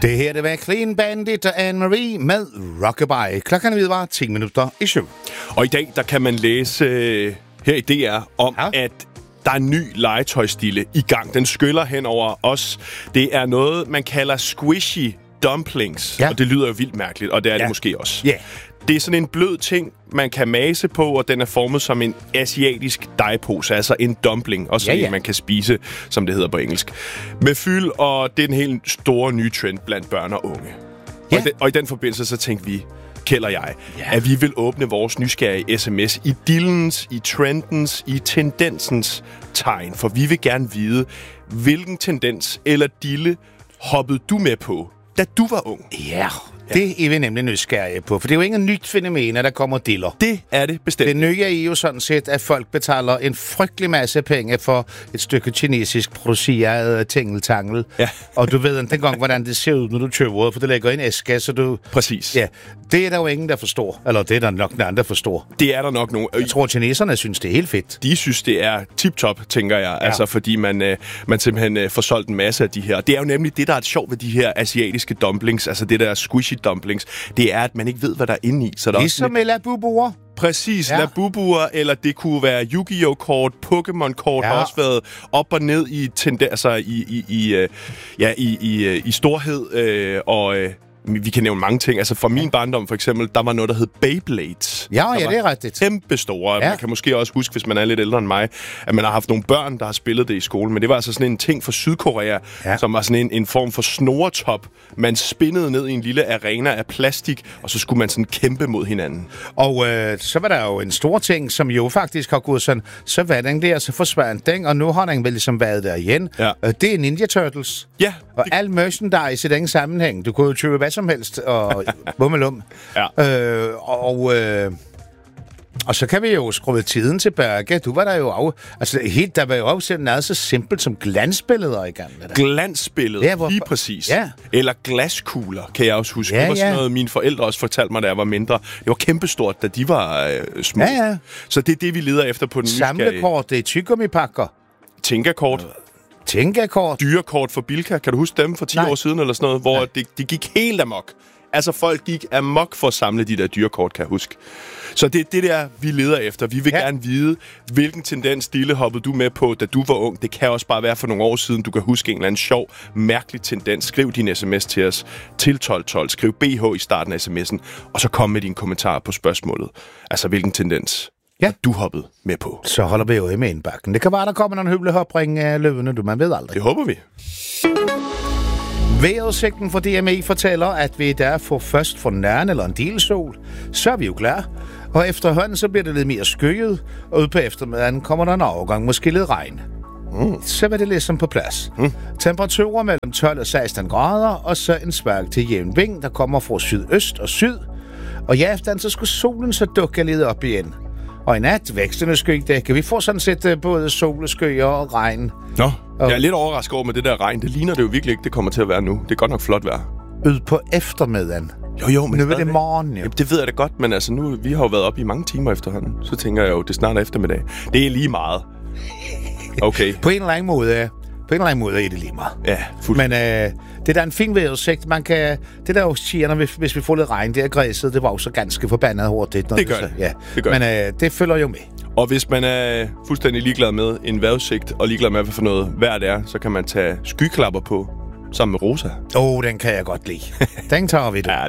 Det her, det var Clean Bandit og Anne-Marie med Rockabye. Klokken var 10 minutter i 7. Og i dag, der kan man læse her i DR om, at der er en ny legetøjsstile i gang. Den skyller hen over os. Det er noget, man kalder squishy dumplings. Ja. Og det lyder jo vildt mærkeligt, og det er det måske også. Ja. Det er sådan en blød ting, man kan mase på, og den er formet som en asiatisk dejpose, altså en dumpling, og sådan en, man kan spise, som det hedder på engelsk. Med fyld, og det er den helt store nye trend blandt børn og unge. Ja. Og i den forbindelse, så tænkte vi, Kjeld og jeg, at vi vil åbne vores nysgerrige sms i dillens, i trendens, i tendensens tegn. For vi vil gerne vide, hvilken tendens eller dille hoppede du med på, da du var ung? Ja, det er vi nemlig nysgerrige på, for det er jo ikke en nyt fænomen, at der kommer diller. Det er det bestemt. Det nye er jo sådan set, at folk betaler en frygtelig masse penge for et stykke kinesisk produceret tingeltangel. Ja. Og du ved ikke engang, hvordan det ser ud, når du køber, for det lægger i en æske, så du... Præcis. Ja, det er der jo ingen, der forstår. Eller det er der nok nogen, der forstår. Det er der nok nogen. Jeg tror, kineserne synes, det er helt fedt. De synes, det er tip-top, tænker jeg. Ja. Altså, fordi man simpelthen får solgt en masse af de her. Det er jo nemlig det, der er sjovt ved de her asiatiske dumplings, altså det der squishy dumplings, det er, at man ikke ved, hvad der er inde i. Så der ligesom med labubuer. Præcis, labubuer, eller det kunne være Yu-Gi-Oh-kort, Pokémon-kort, har også været op og ned i i storhed, og vi kan nævne mange ting. Altså for min barndom for eksempel, der var noget, der hed Beyblades. Ja, det er rigtigt. Kæmpe store. Ja. Man kan måske også huske, hvis man er lidt ældre end mig, at man har haft nogle børn, der har spillet det i skolen. Men det var altså sådan en ting fra Sydkorea, som var sådan en form for snoretop. Man spindede ned i en lille arena af plastik, og så skulle man sådan kæmpe mod hinanden. Og så var der jo en stor ting, som jo faktisk har gået sådan, så var den der, så forsvandt den, og nu har den vel ligesom været der igen. Ja. Det er Ninja Turtles. Ja. Og al merchandise i den sammenhæng. Du kunne jo købe hvad som helst, og bummelum. Ja. Og så kan vi jo skrue tiden tilbage. Du var der jo af... Altså, der var jo også noget så simpelt som glansbilleder i gang. Glansbilleder, lige præcis. Ja. Eller glaskugler, kan jeg også huske. Det var sådan noget, mine forældre også fortalte mig, da jeg var mindre. Det var kæmpestort, da de var små. Ja. Så det er det, vi leder efter på den nysgerrige. Samlekort, det er tyggegummipakker. Tinkerkort. Dyrekort for Bilka. Kan du huske dem for 10 år siden eller sådan noget? Hvor det gik helt amok. Altså, folk gik amok for at samle de der dyrekort, kan jeg huske. Så det er det der, vi leder efter. Vi vil gerne vide, hvilken tendens, stille hoppede du med på, da du var ung. Det kan også bare være for nogle år siden. Du kan huske en eller anden sjov, mærkelig tendens. Skriv din sms til os til 1212. Skriv BH i starten af sms'en, og så kom med dine kommentarer på spørgsmålet. Altså, hvilken tendens du hoppede med på. Så holder vi jo med indbakken. Det kan være, der kommer nogle høvle hopring af løvene, man ved aldrig. Det håber vi. Vejrudsigten for DME fortæller, at vi der får først for nærende eller en del sol, så er vi jo klar. Og efterhånden så bliver det lidt mere skyet, og ude på eftermiddagen kommer der en overgang, måske lidt regn. Så var det ligesom på plads. Temperaturer mellem 12 og 16 grader, og så en svag til jævn vind, der kommer fra sydøst og syd. Og i aften så skulle solen så dukke lidt op igen. Og i nat vækstende skydække. Vi får sådan set både solskyer og regn. Nå, jeg er lidt overrasket over med det der regn. Det ligner det jo virkelig ikke, det kommer til at være nu. Det er godt nok flot vejr. Ud på eftermiddagen. Jo, men nu er det morgen, jo. Jamen, det ved jeg da godt, men altså nu, vi har jo været oppe i mange timer efterhånden. Så tænker jeg jo, det er snart eftermiddag. Det er lige meget. Okay. På en eller anden måde er det lige meget. Ja, men det er da en fin vejrudsigt. Det der jo siger, hvis vi får lidt regn, det er græsset, det var jo så ganske forbandet hurtigt. Det gør det. Ja. Det gør men det følger jo med. Og hvis man er fuldstændig ligeglad med en vejrudsigt, og ligeglad med, hvad for noget vejr det er, så kan man tage skyklapper på sammen med Rosa. Den kan jeg godt lide. Den tager vi det. Ja,